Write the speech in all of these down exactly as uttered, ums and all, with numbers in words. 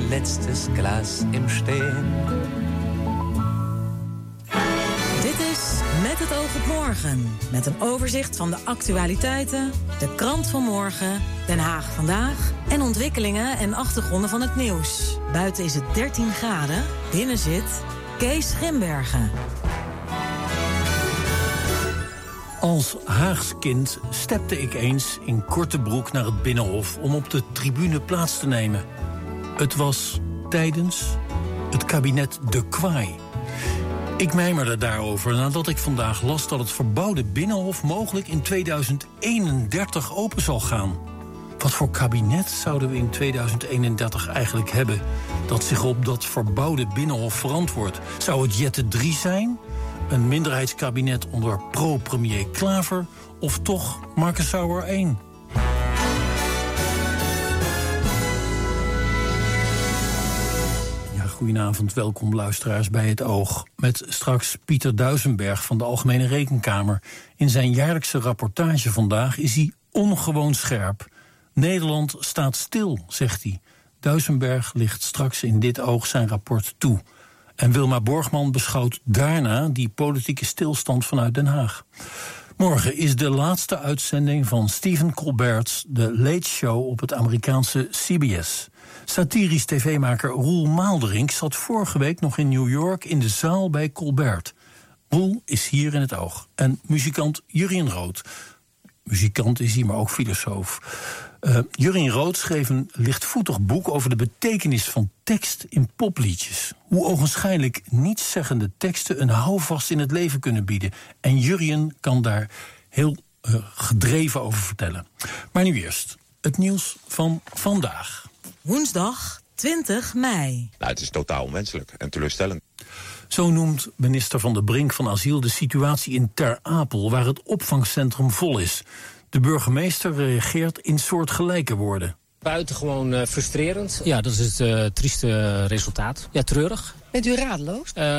mein letztes Glas im Stehen. Dit is Met het oog op morgen. Met een overzicht van de actualiteiten, de krant van morgen, Den Haag vandaag en ontwikkelingen en achtergronden van het nieuws. Buiten is het dertien graden, binnen zit Kees Grimbergen. Als Haags kind stepte ik eens in korte broek naar het Binnenhof om op de tribune plaats te nemen. Het was tijdens het kabinet De Kwaai. Ik mijmerde daarover nadat ik vandaag las dat het verbouwde Binnenhof mogelijk in tweeduizend eenendertig open zal gaan. Wat voor kabinet zouden we in tweeduizend eenendertig eigenlijk hebben dat zich op dat verbouwde Binnenhof verantwoordt? Zou het Jette drie zijn? Een minderheidskabinet onder pro-premier Klaver? Of toch Marcus Sauer één? Ja, goedenavond, welkom luisteraars bij Het Oog. Met straks Pieter Duisenberg van de Algemene Rekenkamer. In zijn jaarlijkse rapportage vandaag is hij ongewoon scherp. Nederland staat stil, zegt hij. Duisenberg ligt straks in Dit Oog zijn rapport toe. En Wilma Borgman beschouwt daarna die politieke stilstand vanuit Den Haag. Morgen is de laatste uitzending van Stephen Colbert's The Late Show op het Amerikaanse C B S. Satirisch tv-maker Roel Maalderink zat vorige week nog in New York in de zaal bij Colbert. Roel is hier in Het Oog. En muzikant Jurien Rood. Muzikant is hij, maar ook filosoof. Uh, Jurien Rood schreef een lichtvoetig boek over de betekenis van tekst in popliedjes. Hoe ogenschijnlijk nietszeggende teksten een houvast in het leven kunnen bieden. En Jurien kan daar heel uh, gedreven over vertellen. Maar nu eerst het nieuws van vandaag. Woensdag twintig mei. Nou, het is totaal onwenselijk en teleurstellend. Zo noemt minister Van der Brink van Asiel de situatie in Ter Apel, waar het opvangcentrum vol is. De burgemeester reageert in soortgelijke woorden. Buitengewoon uh, frustrerend. Ja, dat is het uh, trieste resultaat. Ja, treurig. Bent u radeloos? Uh,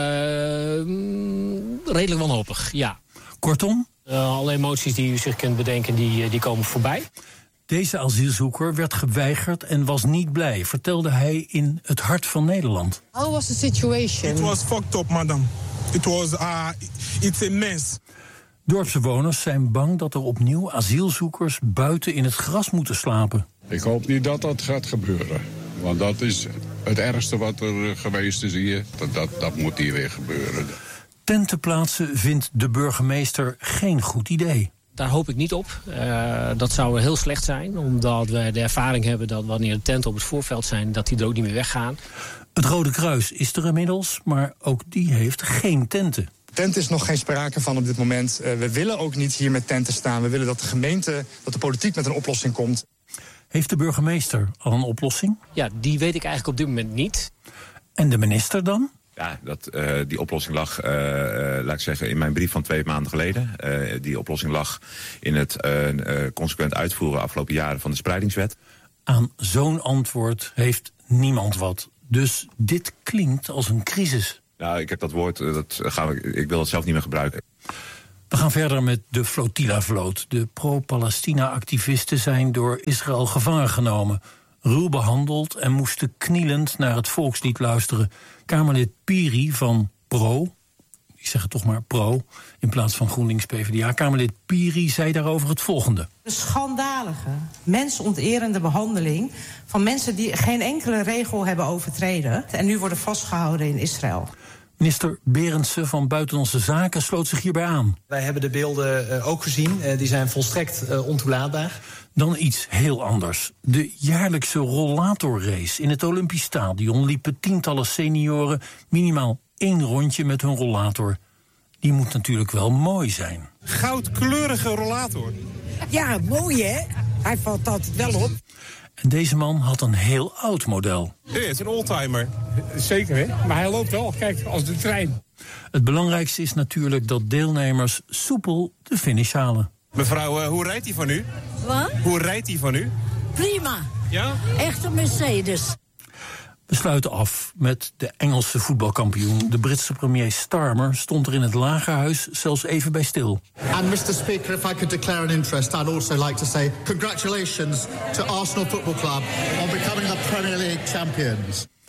redelijk wanhopig, ja. Kortom? Uh, alle emoties die u zich kunt bedenken, die, die komen voorbij. Deze asielzoeker werd geweigerd en was niet blij, vertelde hij in Het Hart van Nederland. How was the situation? It was fucked up, madam. It was, uh, it's a mess. Dorpsbewoners zijn bang dat er opnieuw asielzoekers buiten in het gras moeten slapen. Ik hoop niet dat dat gaat gebeuren. Want dat is het ergste wat er geweest is hier. Dat, dat, dat moet hier weer gebeuren. Tenten plaatsen vindt de burgemeester geen goed idee. Daar hoop ik niet op. Uh, dat zou heel slecht zijn, omdat we de ervaring hebben dat wanneer de tenten op het voorveld zijn, dat die er ook niet meer weggaan. Het Rode Kruis is er inmiddels, maar ook die heeft geen tenten. Tent is nog geen sprake van op dit moment. Uh, we willen ook niet hier met tenten staan. We willen dat de gemeente, dat de politiek met een oplossing komt. Heeft de burgemeester al een oplossing? Ja, die weet ik eigenlijk op dit moment niet. En de minister dan? Ja, dat, uh, die oplossing lag, uh, uh, laat ik zeggen, in mijn brief van twee maanden geleden. Uh, die oplossing lag in het uh, uh, consequent uitvoeren afgelopen jaren van de spreidingswet. Aan zo'n antwoord heeft niemand wat. Dus dit klinkt als een crisis. Nou, ik heb dat woord, dat gaan we, ik wil het zelf niet meer gebruiken. We gaan verder met de Flotilla-vloot. De pro-Palestina-activisten zijn door Israël gevangen genomen, ruw behandeld en moesten knielend naar het volkslied luisteren. Kamerlid Piri van Pro, ik zeg het toch maar Pro, in plaats van GroenLinks P v d A. Kamerlid Piri zei daarover het volgende. De schandalige, mensonterende behandeling van mensen die geen enkele regel hebben overtreden en nu worden vastgehouden in Israël. Minister Berendsen van Buitenlandse Zaken sloot zich hierbij aan. Wij hebben de beelden uh, ook gezien. Uh, die zijn volstrekt uh, ontoelaatbaar. Dan iets heel anders. De jaarlijkse rollatorrace in het Olympisch Stadion liepen tientallen senioren minimaal één rondje met hun rollator. Die moet natuurlijk wel mooi zijn. Goudkleurige rollator. Ja, mooi hè? Hij valt altijd wel op. En deze man had een heel oud model. Nee, het is een oldtimer. Zeker, hè? Maar hij loopt wel, kijk, als de trein. Het belangrijkste is natuurlijk dat deelnemers soepel de finish halen. Mevrouw, uh, hoe rijdt hij van u? Wat? Hoe rijdt hij van u? Prima. Ja? Echte Mercedes. We sluiten af met de Engelse voetbalkampioen. De Britse premier Starmer stond er in het Lagerhuis zelfs even bij stil. And mister Speaker, if I could declare an interest, I'd also like to say congratulations to Arsenal Football Club on becoming the Premier League champions.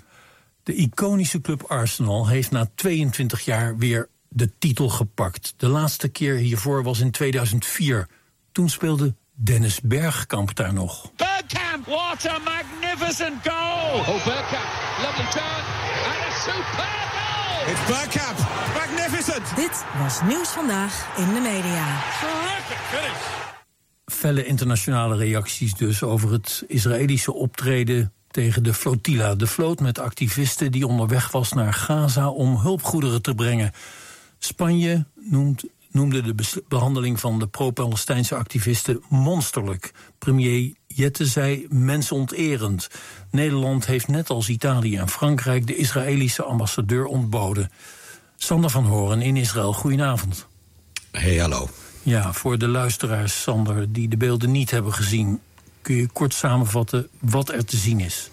De iconische club Arsenal heeft na tweeëntwintig jaar weer de titel gepakt. De laatste keer hiervoor was in tweeduizend vier. Toen speelde Dennis Bergkamp daar nog. Bergkamp, what a magnificent goal! Oh, Bergkamp, lovely turn and a superb goal! It's Bergkamp, magnificent! Dit was Nieuws Vandaag in de media. Terrific finish! Felle internationale reacties dus over het Israëlische optreden tegen de flotilla. De vloot met activisten die onderweg was naar Gaza om hulpgoederen te brengen. Spanje noemt, noemde de behandeling van de pro-Palestijnse activisten monsterlijk. Premier Jette zei mensonterend. Nederland heeft net als Italië en Frankrijk de Israëlische ambassadeur ontboden. Sander van Horen in Israël, goedenavond. Hey, hallo. Ja, voor de luisteraars, Sander, die de beelden niet hebben gezien, kun je kort samenvatten wat er te zien is?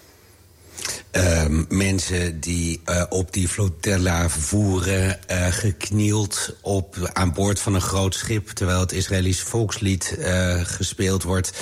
Uh, mensen die uh, op die flotilla vervoeren, uh, geknield op, aan boord van een groot schip, terwijl het Israëlische volkslied uh, gespeeld wordt.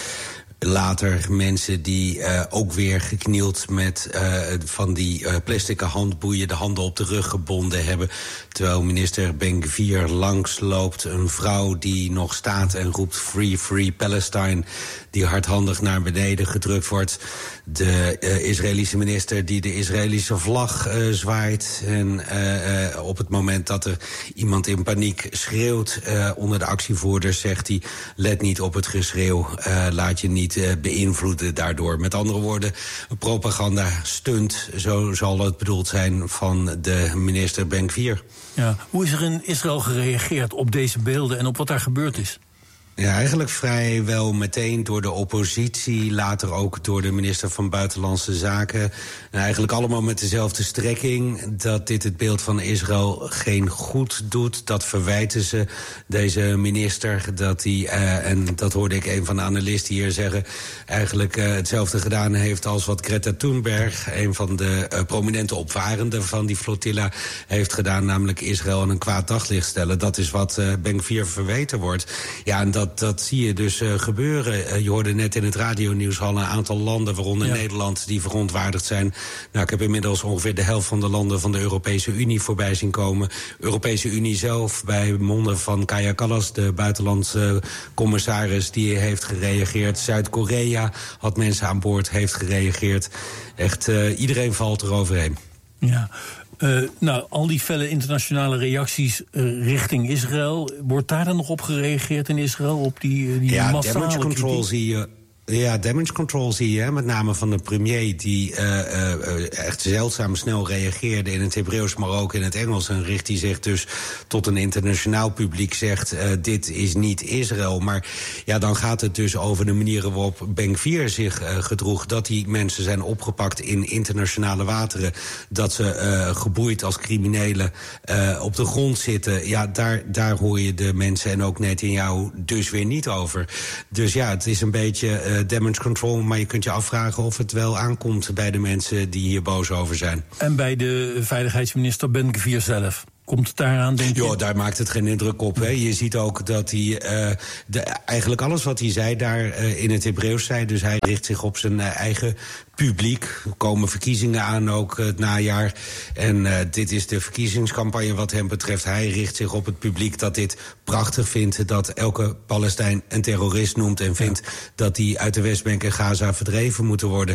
Later mensen die uh, ook weer geknield met uh, van die uh, plastic handboeien de handen op de rug gebonden hebben. Terwijl minister Ben-Gvir langsloopt. Een vrouw die nog staat en roept Free, Free Palestine, die hardhandig naar beneden gedrukt wordt. De uh, Israëlische minister die de Israëlische vlag uh, zwaait. En uh, uh, op het moment dat er iemand in paniek schreeuwt uh, onder de actievoerders, zegt hij: let niet op het geschreeuw, uh, laat je niet uh, beïnvloeden daardoor. Met andere woorden, een propaganda-stunt, zo zal het bedoeld zijn, van de minister Ben-Gvir. Ja, hoe is er in Israël gereageerd op deze beelden en op wat daar gebeurd is? Ja, eigenlijk vrijwel meteen door de oppositie, later ook door de minister van Buitenlandse Zaken. En eigenlijk allemaal met dezelfde strekking, dat dit het beeld van Israël geen goed doet. Dat verwijten ze deze minister, dat hij, uh, en dat hoorde ik een van de analisten hier zeggen, eigenlijk uh, hetzelfde gedaan heeft als wat Greta Thunberg, een van de uh, prominente opvarenden van die flotilla, heeft gedaan, namelijk Israël in een kwaad daglicht stellen. Dat is wat uh, Ben-Gvir verweten wordt. Ja, en dat Dat zie je dus uh, gebeuren. Uh, je hoorde net in het radionieuws al een aantal landen, waaronder ja. Nederland, die verontwaardigd zijn. Nou, ik heb inmiddels ongeveer de helft van de landen van de Europese Unie voorbij zien komen. De Europese Unie zelf, bij monden van Kaja Kallas, de buitenlandse commissaris, die heeft gereageerd. Zuid-Korea had mensen aan boord, heeft gereageerd. Echt, uh, iedereen valt er overheen. Ja. Uh, nou, al die felle internationale reacties uh, richting Israël, wordt daar dan nog op gereageerd in Israël, op die, die ja, massale damage control kritiek? zie je. Ja, damage control zie je, met name van de premier, die uh, uh, echt zeldzaam snel reageerde in het Hebreeuws, maar ook in het Engels. En richt hij zich dus tot een internationaal publiek, zegt uh, dit is niet Israël. Maar ja, dan gaat het dus over de manieren waarop Ben-Gvir zich uh, gedroeg. Dat die mensen zijn opgepakt in internationale wateren. Dat ze uh, geboeid als criminelen uh, op de grond zitten. Ja, daar, daar hoor je de mensen en ook Netanyahu dus weer niet over. Dus ja, het is een beetje Uh, damage control, maar je kunt je afvragen of het wel aankomt bij de mensen die hier boos over zijn. En bij de veiligheidsminister Ben-Gvir zelf? Komt het daaraan, denk je? Jo, daar maakt het geen indruk op. Hè. Je ziet ook dat hij uh, de, eigenlijk alles wat hij zei daar uh, in het Hebreeuws zei. Dus hij richt zich op zijn uh, eigen publiek. Er komen verkiezingen aan ook uh, het najaar. En uh, dit is de verkiezingscampagne wat hem betreft. Hij richt zich op het publiek dat dit prachtig vindt. Dat elke Palestijn een terrorist noemt en vindt ja. dat die uit de Westbank en Gaza verdreven moeten worden.